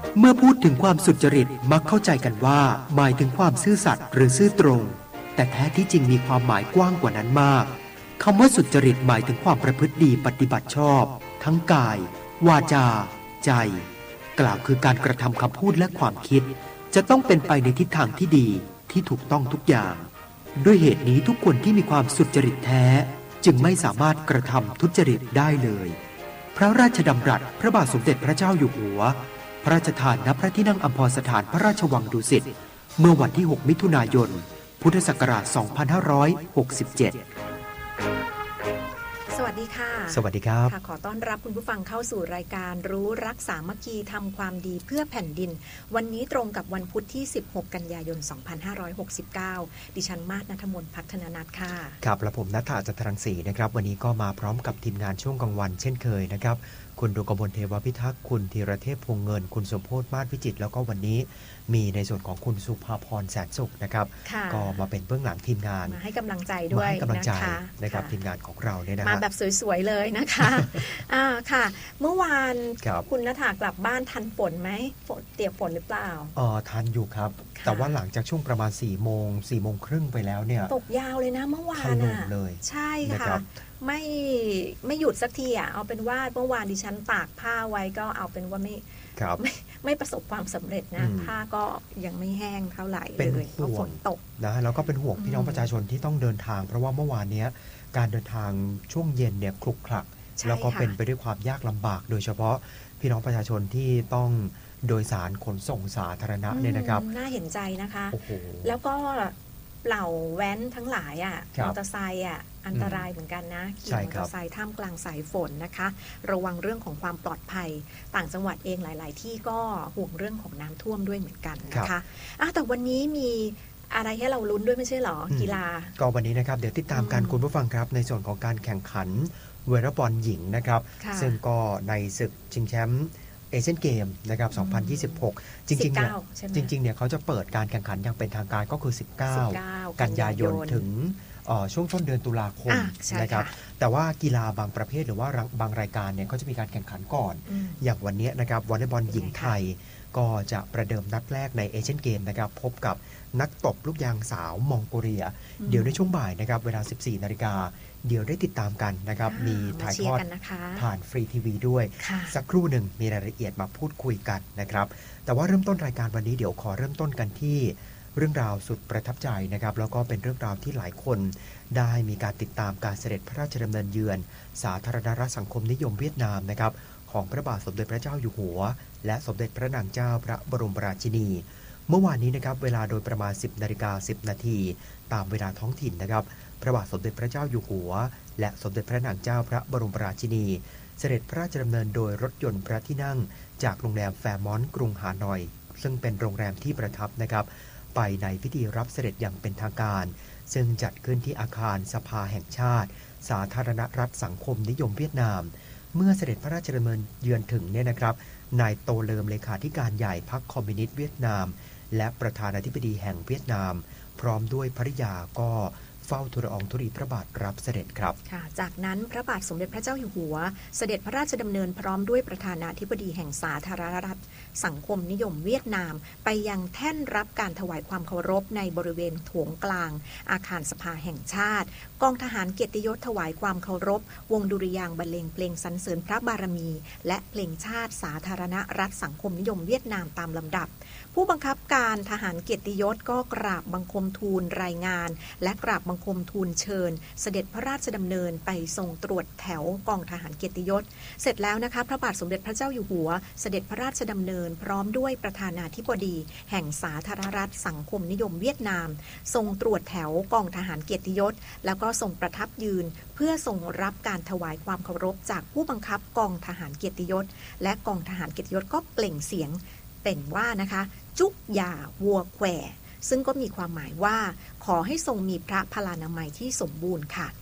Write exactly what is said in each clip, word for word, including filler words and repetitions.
เมื่อพูดถึงความสุจริตมักเข้าใจกันว่าหมายถึงความซื่อสัตย์หรือซื่อตรงแต่แท้ที่จริงมีความหมายกว้างกว่านั้นมากคำว่าสุจริตหมายถึงความประพฤติดีปฏิบัติชอบทั้งกายวาจาใจกล่าวคือการกระทำคำพูดและความคิดจะต้องเป็นไปในทิศทางที่ดีที่ถูกต้องทุกอย่างด้วยเหตุนี้ทุกคนที่มีความสุจริตแท้จึงไม่สามารถกระทำทุจริตได้เลยพระราชดำรัสพระบาทสมเด็จพระเจ้าอยู่หัวพระราชทานณพระที่นั่งอัมพรสถานพระราชวังดุสิตเมื่อวันที่หกมิถุนายนพุทธศักราชสองพันห้าร้อยหกสิบเจ็ดสวัสดีค่ะสวัสดีครับขอต้อนรับคุณผู้ฟังเข้าสู่รายการรู้รักสามัคคีทำความดีเพื่อแผ่นดินวันนี้ตรงกับวันพุธที่สิบหกกันยายนสองพันห้าร้อยหกสิบเก้าดิฉันมาศณัฐมนต์พัฒนนัทค่ะครับและผมณัฐจันทรังสีนะครับวันนี้ก็มาพร้อมกับทีมงานช่วงกลางวันเช่นเคยนะครับคุณดุกมลเทวพิทักษ์คุณธีรเทพพวงเงินคุณสมโพธิ์มาศวิจิตรแล้วก็วันนี้มีในส่วนของคุณสุภาพรแสนสุขนะครับก็มาเป็นเบื้องหลังทีมงานมาให้กำลังใจด้วยมาให้กำลังใจนะครับทีมงานของเราเนี่ยนะมาแบบสวยๆเลยนะคะอ่าค่ะเมื่อวานคุณณัฐกลับบ้านทันฝนไหมฝนเตียบฝนหรือเปล่าอ๋อทันอยู่ครับแต่ว่าหลังจากช่วงประมาณสี่โมงสี่โมงครึ่งไปแล้วเนี่ยตกยาวเลยนะเมื่อวานอ่ะเลยใช่ค่ะไม่ไม่หยุดสักทีอ่ะเอาเป็นว่าเมื่อวานดิฉันตากผ้าไว้ก็เอาเป็นว่าไม่ไม่ไม่ประสบความสำเร็จนะผ้าก็ยังไม่แห้งเท่าไหร่เลยเพราะฝนตกนะแล้วก็เป็นห่วงพี่น้องประชาชนที่ต้องเดินทางเพราะว่าเมื่อวานนี้การเดินทางช่วงเย็นเนี่ยคลุกคลักแล้วก็เป็นไปด้วยความยากลำบากโดยเฉพาะพี่น้องประชาชนที่ต้องโดยสารขนส่งสาธารณะเนี่ยนะครับน่าเห็นใจนะคะแล้วก็เหล่าแว้นทั้งหลายอ่ะมอเตอร์ไซค์อ่ะอันตรายเหมือนกันนะขี่มอเตอร์ไซค์ท่ามกลางสายฝนนะคะระวังเรื่องของความปลอดภัยต่างจังหวัดเองหลายๆที่ก็ห่วงเรื่องของน้ำท่วมด้วยเหมือนกันนะคะอ่ะแต่วันนี้มีอะไรให้เราลุ้นด้วยไม่ใช่หรอกีฬาก็วันนี้นะครับเดี๋ยวติดตามกันคุณผู้ฟังครับในส่วนของการแข่งขันวอลเลย์บอลหญิงนะครับซึ่งก็ในศึกชิงแชมป์เอเชียนเกมนะครับสองพันยี่สิบหกจริงๆเนี่ยจริงๆเนี่ยเขาจะเปิดการแข่งขันอย่างเป็นทางการก็คือสิบเก้ากันยายนถึงช่วงต้นเดือนตุลาคมนะครับแต่ว่ากีฬาบางประเภทหรือว่าบางรายการเนี่ยเขาจะมีการแข่งขันก่อนอย่างวันนี้นะครับวอลเลย์บอลหญิงไทยก็จะประเดิมนัดแรกในเอเชียนเกมนะครับพบกับนักตบลูกยางสาวมองโกเลียเดี๋ยวในช่วงบ่ายนะครับเวลา สิบสี่นาฬิกาเดี๋ยวได้ติดตามกันนะครับมีถ่ายทอดผ่านฟรีทีวีด้วยสักครู่หนึ่งมีรายละเอียดมาพูดคุยกันนะครับแต่ว่าเริ่มต้นรายการวันนี้เดี๋ยวขอเริ่มต้นกันที่เรื่องราวสุดประทับใจนะครับแล้วก็เป็นเรื่องราวที่หลายคนได้มีการติดตามการเสด็จพระราชดำเนินเยือนสาธารณรัฐสังคมนิยมเวียดนามนะครับของพระบาทสมเด็จพระเจ้าอยู่หัวและสมเด็จพระนางเจ้าพระบรมราชินีเมื่อวานนี้นะครับเวลาโดยประมาณ สิบนาฬิกาสิบนาทีตามเวลาท้องถิ่นนะครับพระบาทสมเด็จพระเจ้าอยู่หัวและสมเด็จพระนางเจ้าพระบรมราชินีเสด็จพระราชดำเนินโดยรถยนต์พระที่นั่งจากโรงแรมแฟร์มอนต์กรุงฮานอยซึ่งเป็นโรงแรมที่ประทับนะครับไปในพิธีรับเสด็จอย่างเป็นทางการซึ่งจัดขึ้นที่อาคารสภาแห่งชาติสาธารณรัฐสังคมนิยมเวียดนามเมื่อเสด็จพระราชดำเนินเยือนถึงเนี่ยนะครับนายโตเลิมเลขาธิการใหญ่พรรคคอมมิวนิสต์เวียดนามและประธานาธิบดีแห่งเวียดนามพร้อมด้วยภริยาก็เฝ้าทูลละอองธุลีพระบาทรับเสด็จครับค่ะจากนั้นพระบาทสมเด็จพระเจ้าอยู่หัวเสด็จพระราชดำเนินพร้อมด้วยประธานาธิบดีแห่งสาธารณรัฐสังคมนิยมเวียดนามไปยังแท่นรับการถวายความเคารพในบริเวณโถงกลางอาคารสภาแห่งชาติกองทหารเกียรติยศถวายความเคารพวงดุริยางค์บรรเลงเพลงสรรเสริญพระบารมีและเพลงชาติสาธารณรัฐสังคมนิยมเวียดนามตามลำดับผู้บังคับการทหารเกียรติยศก็กราบบังคมทูลรายงานและกราบบังคมทูลเชิญเสด็จพระราชดำเนินไปทรงตรวจแถวกองทหารเกียรติยศเสร็จแล้วนะคะพระบาทสมเด็จพระเจ้าอยู่หัวเสด็จพระราชดำเนินพร้อมด้วยประธานาธิบดีแห่งสาธารณรัฐสังคมนิยมเวียดนามทรงตรวจแถวกองทหารเกียรติยศแล้วก็ทรงประทับยืนเพื่อทรงรับการถวายความเคารพจากผู้บังคับกองทหารเกียรติยศและกองทหารเกียรติยศก็เปล่งเสียงเป็นว่านะคะจุกยาวัวแควซึ่งก็มีความหมายว่าขอให้ทรงมีพระพลานามัยที่สมบูรณ์ค่ะ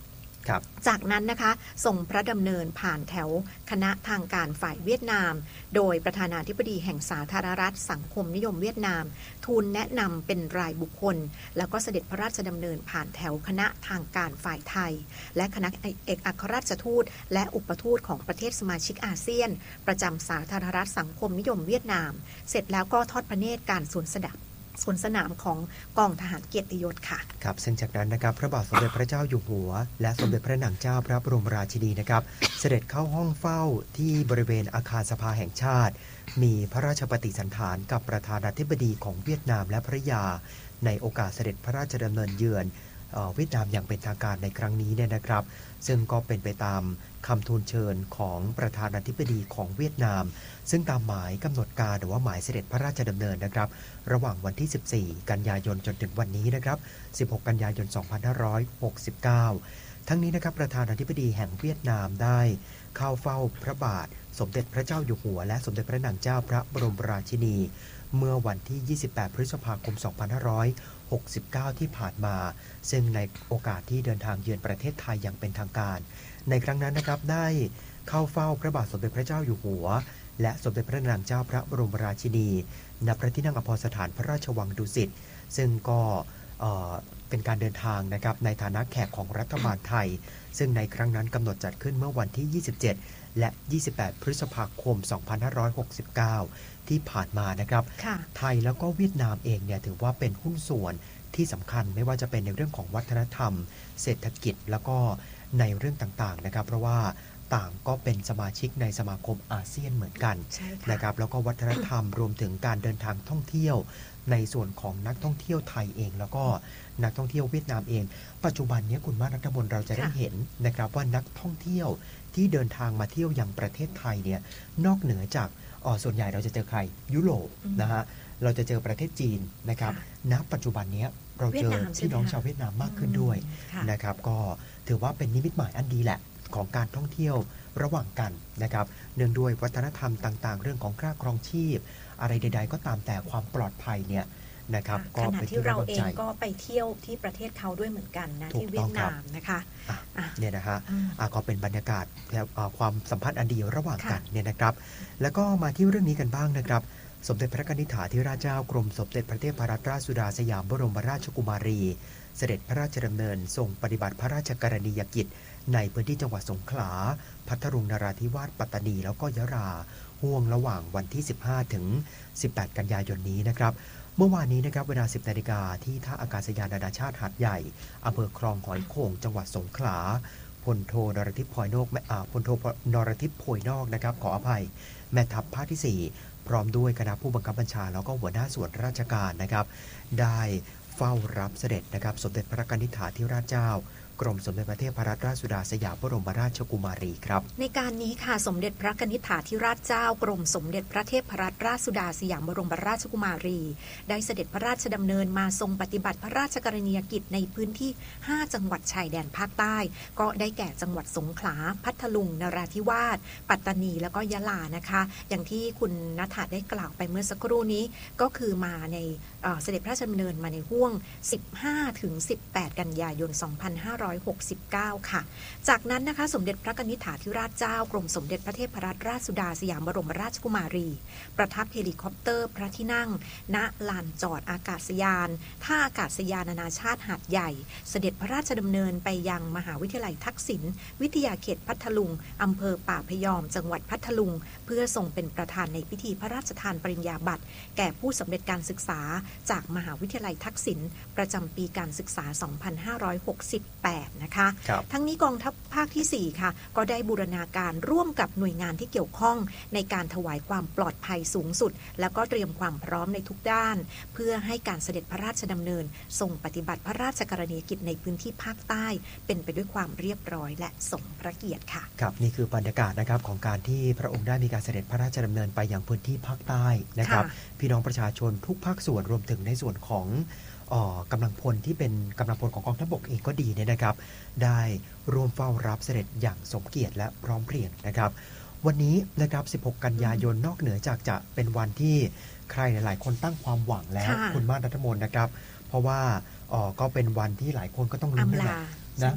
จากนั้นนะคะส่งพระดำเนินผ่านแถวคณะทางการฝ่ายเวียดนามโดยประธานาธิบดีแห่งสาธารณรัฐสังคมนิยมเวียดนามทูลแนะนำเป็นรายบุคคลแล้วก็เสด็จพระราชดำเนินผ่านแถวคณะทางการฝ่ายไทยและคณะเอกอัครราชทูตและอุปทูตของประเทศสมาชิกอาเซียนประจำสาธารณรัฐสังคมนิยมเวียดนามเสร็จแล้วก็ทอดพระเนตรการสวนสดับสวนสนามของกองทหารเกียรติยศค่ะครับซึ่งจากนั้นนะครับพระบาทสมเด็จพระเจ้าอยู่หัวและสมเด็จพระนางเจ้าพระบรมราชินีนะครับเสด็จเข้าห้องเฝ้าที่บริเวณอาคารสภาแห่งชาติมีพระราชปฏิสันถานกับประธานาธิบดีของเวียดนามและภริยาในโอกาสเสด็จพระราชดำเนินเยือนเวียดนามอย่างเป็นทางการในครั้งนี้เนี่ยนะครับซึ่งก็เป็นไปตามคำทูลเชิญของประธานาธิบดีของเวียดนามซึ่งตามหมายกำหนดการหรือว่าหมายเสด็จพระราชดำเนินนะครับระหว่างวันที่ สิบสี่ กันยายนจนถึงวันนี้นะครับ สิบหก กันยายน สองพันห้าร้อยหกสิบเก้า ทั้งนี้นะครับประธานาธิบดีแห่งเวียดนามได้เข้าเฝ้าพระบาทสมเด็จพระเจ้าอยู่หัวและสมเด็จพระนางเจ้าพระบรมราชินีเมื่อวันที่ ยี่สิบแปด พฤษภาคม สองพันห้าร้อยหกสิบเก้า ที่ผ่านมาซึ่งในโอกาสที่เดินทางเยือนประเทศไทยอย่างเป็นทางการในครั้งนั้นนะครับได้เข้าเฝ้าพระบาทสมเด็จพระเจ้าอยู่หัวและสมเด็จพระนางเจ้าพระบรมราชินีณพระที่นั่งอภรสถานพระราชวังดุสิตซึ่งก็เอ่อเป็นการเดินทางนะครับในฐานะแขกของรัฐบาลไทยซึ่งในครั้งนั้นกำหนดจัดขึ้นเมื่อวันที่ ยี่สิบเจ็ด และ ยี่สิบแปด พฤษภาคม สองพันห้าร้อยหกสิบเก้า ที่ผ่านมานะครับไทยแล้วก็เวียดนามเองเนี่ยถือว่าเป็นหุ้นส่วนที่สำคัญไม่ว่าจะเป็นในเรื่องของวัฒนธรรมเศรษฐกิจแล้วก็ในเรื่องต่างๆนะครับเพราะว่าต่างก็เป็นสมาชิกในสมาคมอาเซียนเหมือนกันนะครับแล้วก็วัฒนธรรมรวมถึงการเดินทางท่องเที่ยวในส่วนของนักท่องเที่ยวไทยเองแล้วก็นักท่องเที่ยวเวียดนามเองปัจจุบันนี้คุณมานัทมนเราจะได้เห็นนะครับว่านักท่องเที่ยวที่เดินทางมาเที่ยวยังประเทศไทยเนี่ยนอกเหนือจากอ๋อส่วนใหญ่เราจะเจอใครยุโรปนะฮะเราจะเจอประเทศจีนนะครับณปัจจุบันนี้เราเจอพี่น้องชาวเวียดนามมากขึ้นด้วยนะครับก็ถือว่าเป็นนิมิตหมายอันดีแหละของการท่องเที่ยวระหว่างกันนะครับเนื่องด้วยวัฒนธรรมต่างๆเรื่องของค่าครองชีพอะไรใดๆก็ตามแต่ความปลอดภัยเนี่ยนะครับก็ขณะที่เราเองก็ไปเที่ยวที่ประเทศเขาด้วยเหมือนกันนะที่เวียดนามนะคะเนี่ยนะฮะก็เป็นบรรยากาศความสัมพันธ์อันดีระหว่างกันเนี่ยนะครับแล้วก็มาที่เรื่องนี้กันบ้างนะครับสมเด็จพระนิธิถาธิราชเจ้ากรมสมเด็จพระเทพรัตนราชสุดาสยามบรมราชกุมารีเสด็จพระราชดำเนินทรงปฏิบัติพระราชกรณียกิจในพื้นที่จังหวัดสงขลาพัทลุงนราธิวาสปัตตานีแล้วก็ยะลาห่วงระหว่างวันที่สิบห้าถึงสิบแปดกันยายนนี้นะครับเมื่อวานนี้นะครับเวลา สิบนาฬิกาที่ท่าอากาศยานนานาชาติหาดใหญ่อำเภอคลองหอยโข่งจังหวัดสงขลาพลโทนรทิพย์พลอยนอกพลโทนรทิพย์โพยนอกนะครับขออภัยแม่ทัพภาคที่สี่พร้อมด้วยคณะผู้บังคับบัญชาแล้วก็หัวหน้าส่วนราชการนะครับได้เฝ้ารับเสด็จนะครับสมเด็จพระนิธิถาธิราชเจ้ากรมสมเด็จพระเทพรัตนราชสุดาสยามบรมราชกุมารีครับในการนี้ค่ะสมเด็จพระนิธิถาธิราชเจ้ากรมสมเด็จพระเทพรัตนราชสุดาสยามบรมราชกุมารีได้เสด็จพระราชดำเนินมาทรงปฏิบัติพระราชกรณียกิจในพื้นที่ห้าจังหวัดชายแดนภาคใต้ก็ได้แก่จังหวัดสงขลาพัทลุงนราธิวาสปัตตานีแล้วก็ยะลานะคะอย่างที่คุณณฐาได้กล่าวไปเมื่อสักครู่นี้ก็คือมาในเสด็จพระราชดำเนินมาในห่วงสิบห้าถึงสิบแปดกันยายนสองพันห้าร้อยหกสิบเก้าค่ะจากนั้นนะคะสมเด็จพระนิธิถาธิราชเจ้ากรมสมเด็จพระเทพรัตนราชสุดาสยามบรมราชกุมารีประทับเฮลิคอปเตอร์พระที่นั่งณลานจอดอากาศยานท่าอากาศยานนานาชาติหาดใหญ่เสด็จพระราชดำเนินไปยังมหาวิทยาลัยทักษิณวิทยาเขตพัทลุงอำเภอป่าพยอมจังหวัดพัทลุงเพื่อทรงเป็นประธานในพิธีพระราชทานปริญญาบัตรแก่ผู้สำเร็จการศึกษาจากมหาวิทยาลัยทักษิณประจำปีการศึกษาสองพันห้าร้อยหกสิบแปดนะคะทั้งนี้กองทัพภาคที่สี่ค่ะก็ได้บูรณาการร่วมกับหน่วยงานที่เกี่ยวข้องในการถวายความปลอดภัยสูงสุดแล้วก็เตรียมความพร้อมในทุกด้านเพื่อให้การเสด็จพระราชดำเนินทรงปฏิบัติพระราชกรณียกิจในพื้นที่ภาคใต้เป็นไปด้วยความเรียบร้อยและสมพระเกียรติค่ะครับนี่คือบรรยากาศนะครับของการที่พระองค์ได้มีการเสด็จพระราชดำเนินไปยังพื้นที่ภาคใต้นะครับพี่น้องประชาชนทุกภาคส่วนรวมถึงในส่วนของกำลังพลที่เป็นกำลังพลของกองทัพบกเองก็ดีเนี่ยนะครับได้ร่วมเฝ้ารับเสด็จอย่างสมเกียรติและพร้อมเพรียงนะครับวันนี้นะครับสิบหกกันยายนนอกเหนือจากจะเป็นวันที่ใครหลายๆคนตั้งความหวังแล้วคุณมานัทมนต์นะครับเพราะว่าอ๋อก็เป็นวันที่หลายคนก็ต้องลุ้นแหละนะ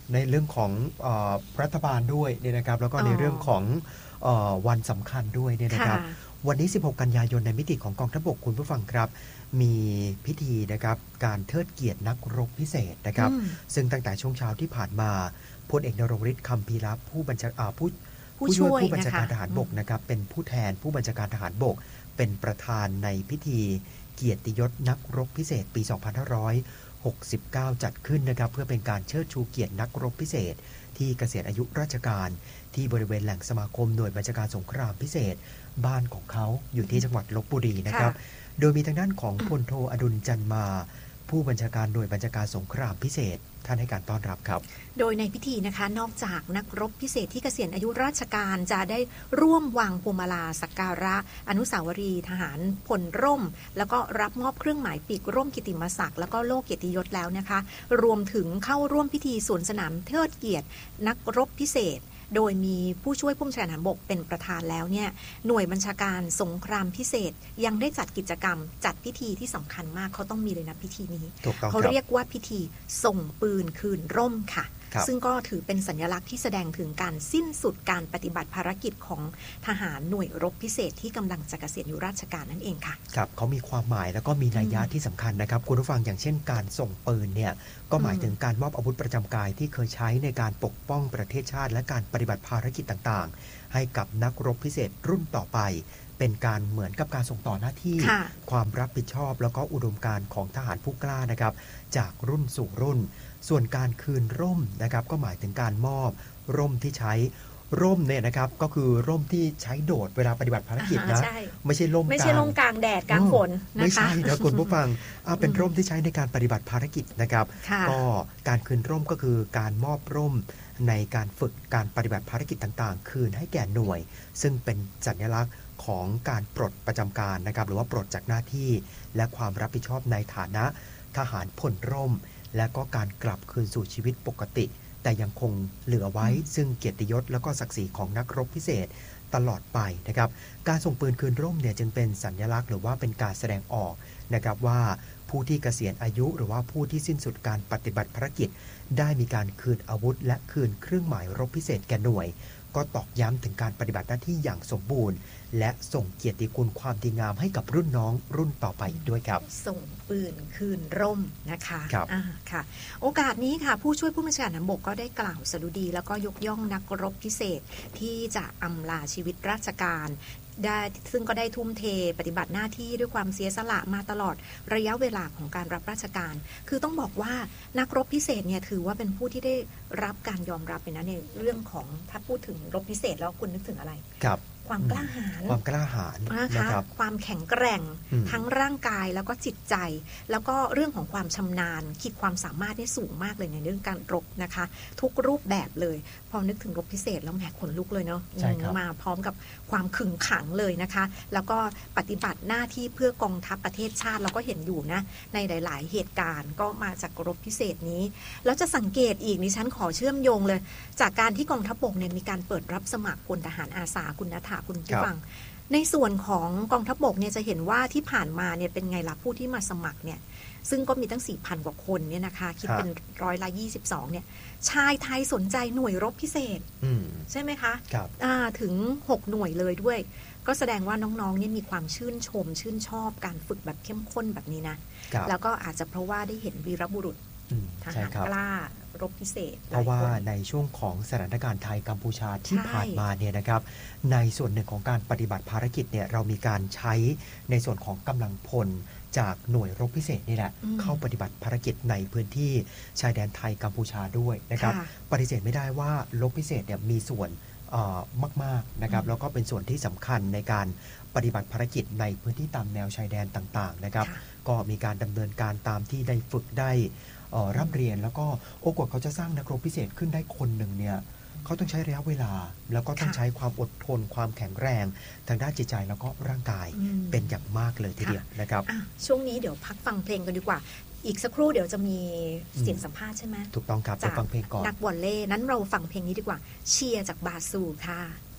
ในเรื่องของเอ่อรัฐบาลด้วยเนี่ยนะครับแล้วก็ในเรื่องของเอ่อวันสำคัญด้วยเนี่ยนะครับวันนี้สิบหกกันยายนในมิติของกองทัพบกคุณผู้ฟังครับมีพิธีนะครับการเทิดเกียรตินักรบพิเศษนะครับซึ่งตั้งแต่ช่วงเช้าที่ผ่านมาพลเอกนรงฤทธิ์ คำพีรัตน์ผู้บัญชาการผู้ผู้ช่วยผู้บัญชาการทหารบกนะครับเป็นผู้แทนผู้บัญชาการทหารบกเป็นประธานในพิธีเกียรติยศนักรบพิเศษปี สองพันห้าร้อยหกสิบเก้า จัดขึ้นนะครับเพื่อเป็นการเชิดชูเกียรตินักรบพิเศษที่เกษียณอายุราชการที่บริเวณแหล่งสมาคมหน่วยบัญชาการสงครามพิเศษบ้านของเขาอยู่ที่จังหวัดลพบุรีนะครับโดยมีทางด้านของพลโทอดุลจันมาผู้บัญชาการหน่วยบัญชาการสงครามพิเศษท่านให้การต้อนรับครับโดยในพิธีนะคะนอกจากนักรบพิเศษที่เกษียณอายุราชการจะได้ร่วมวางพวงมาลาสักการะอนุสาวรีย์ทหารพลร่มแล้วก็รับมอบเครื่องหมายปีกร่มกิตติมศักดิ์แล้วก็โล่เกียรติยศแล้วนะคะรวมถึงเข้าร่วมพิธีสวนสนามเทิดเกียรตินักรบพิเศษโดยมีผู้ช่วยผู้บัญชาการทหารบกเป็นประธานแล้วเนี่ยหน่วยบัญชาการสงครามพิเศษยังได้จัดกิจกรรมจัดพิธีที่สำคัญมากเขาต้องมีเลยนะพิธีนี้เขาเรียกว่าพิธีส่งปืนคืนร่มค่ะซึ่งก็ถือเป็นสัญลักษณ์ที่แสดงถึงการสิ้นสุดการปฏิบัติภารกิจของทหารหน่วยรบพิเศษที่กำลังจะเกษียณอายุราชการนั่นเองค่ะครับเขามีความหมายแล้วก็มีนัยยะที่สำคัญนะครับคุณผู้ฟังอย่างเช่นการส่งปืนเนี่ยก็หมายถึงการมอบอาวุธประจำกายที่เคยใช้ในการปกป้องประเทศชาติและการปฏิบัติภารกิจต่างๆให้กับนักรบพิเศษรุ่นต่อไปเป็นการเหมือนกับการส่งต่อหน้าที่ความรับผิดชอบแล้วก็อุดมการณ์ของทหารผู้กล้านะครับจากรุ่นสู่รุ่นส่วนการคืนร่มนะครับก็หมายถึงการมอบร่มที่ใช้ร่มเนี่ยนะครับก็คือร่มที่ใช้โดดเวลาปฏิบัติภารกิจนะไม่ใช่ร่มไม่ใช่ร่มกลางแดดกลางฝนนะคะไม่ใช่นะคุณผู้ฟังเป็นร่มที่ใช้ในการปฏิบัติภารกิจนะครับก็การคืนร่มก็คือการมอบร่มในการฝึกการปฏิบัติภารกิจต่างๆคืนให้แก่หน่วยซึ่งเป็นสัญลักษณ์ของการปลดประจำการนะครับหรือว่าปลดจากหน้าที่และความรับผิดชอบในฐานะทหารพลร่มและก็การกลับคืนสู่ชีวิตปกติแต่ยังคงเหลือไว้ซึ่งเกียรติยศและก็ศักดิ์ศรีของนักรบพิเศษตลอดไปนะครับการส่งปืนคืนร่มเนี่ยจึงเป็นสัญลักษณ์หรือว่าเป็นการแสดงออกนะครับว่าผู้ที่เกษียณอายุหรือว่าผู้ที่สิ้นสุดการปฏิบัติภารกิจได้มีการคืนอาวุธและคืนเครื่องหมายรบพิเศษแก่หน่วยก็ตอกย้ำถึงการปฏิบัติหน้าที่อย่างสมบูรณ์และส่งเกียรติคุณความดีงามให้กับรุ่นน้องรุ่นต่อไปด้วยครับส่งปืนคืนร่มนะคะครับค่ะโอกาสนี้ค่ะผู้ช่วยผู้บัญชาการทหารบกก็ได้กล่าวสดุดีแล้วก็ยกย่องนักรบพิเศษที่จะอำลาชีวิตราชการได้ซึ่งก็ได้ทุ่มเทปฏิบัติหน้าที่ด้วยความเสียสละมาตลอดระยะเวลาของการรับราชการคือต้องบอกว่านักรบพิเศษเนี่ยถือว่าเป็นผู้ที่ได้รับการยอมรับเลยนะในเรื่องของถ้าพูดถึงรบพิเศษแล้วคุณนึกถึงอะไรครับความกล้าหาญความกล้าหาญนะคะความแข็งแกร่งทั้งร่างกายแล้วก็จิตใจ แล้วก็เรื่องของความชำนาญขีดความสามารถได้สูงมากเลยในเรื่องการรบนะคะทุกรูปแบบเลยพอนึกถึงรบพิเศษแล้วแหมขนลุกเลยเนาะมาพร้อมกับความขึงขังเลยนะคะแล้วก็ปฏิบัติหน้าที่เพื่อกองทัพประเทศชาติเราก็เห็นอยู่นะในหลายๆเหตุการณ์ก็มาจากรบพิเศษนี้แล้วจะสังเกตอีกดิฉันขอเชื่อมโยงเลยจากการที่กองทัพบกเนี่ยมีการเปิดรับสมัครพลทหารอาสาคุณณฐาคุณผู้ฟังในส่วนของกองทัพบกเนี่ยจะเห็นว่าที่ผ่านมาเนี่ยเป็นไงล่ะผู้ที่มาสมัครเนี่ยซึ่งก็มีตั้ง สี่พัน กว่าคนเนี่ยนะคะคิดเป็นร้อยละยี่สิบสองเนี่ยชายไทยสนใจหน่วยรบพิเศษใช่ไหมคะถึงหกหน่วยเลยด้วยก็แสดงว่าน้องๆเนี่ยมีความชื่นชมชื่นชอบการฝึกแบบเข้มข้นแบบนี้นะแล้วก็อาจจะเพราะว่าได้เห็นวีรบุรุษทหารกล้ารบพิเศษเพราะว่าในช่วงของสถานการณ์ไทยกัมพูชาที่ผ่านมาเนี่ยนะครับในส่วนหนึ่งของการปฏิบัติภารกิจเนี่ยเรามีการใช้ในส่วนของกำลังพลจากหน่วยรบพิเศษนี่แหละเข้าปฏิบัติภารกิจในพื้นที่ชายแดนไทยกัมพูชาด้วยนะครับปฏิเสธไม่ได้ว่ารบพิเศษเนี่ยมีส่วนมากๆนะครับแล้วก็เป็นส่วนที่สำคัญในการปฏิบัติภารกิจในพื้นที่ตามแนวชายแดนต่างๆนะครับก็มีการดำเนินการตามที่ได้ฝึกได้ร่ำเรียนแล้วก็โอ้กว่าเขาจะสร้างนักรบพิเศษขึ้นได้คนหนึ่งเนี่ยเขาต้องใช้ระยะเวลาแล้วก็ต้องใช้ความอดทนความแข็งแรงทางด้านจิตใจแล้วก็ร่างกายเป็นอย่างมากเลยทีเดียวนะครับช่วงนี้เดี๋ยวพักฟังเพลงกันดีกว่าอีกสักครู่เดี๋ยวจะมีเสียงสัมภาษณ์ใช่ไหมถูกต้องครับจะฟังเพลงก่อนนักวอลเลย์นั้นเราฟังเพลงนี้ดีกว่าเชียร์จากบาซูค่ะ